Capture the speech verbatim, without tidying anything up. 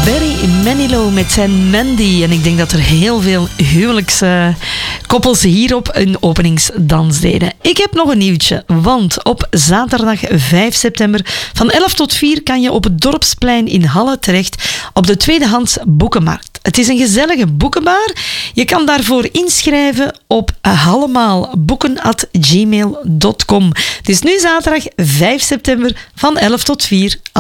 Barry Manilow met zijn Mandy. En ik denk dat er heel veel huwelijkskoppels hierop een openingsdans deden. Ik heb nog een nieuwtje, want op zaterdag vijf september van elf tot vier kan je op het Dorpsplein in Halle terecht op de tweedehands boekenmarkt. Het is een gezellige boekenbar. Je kan daarvoor inschrijven op hallemaalboeken at gmail dot com. Het is nu zaterdag vijf september van elf tot vier.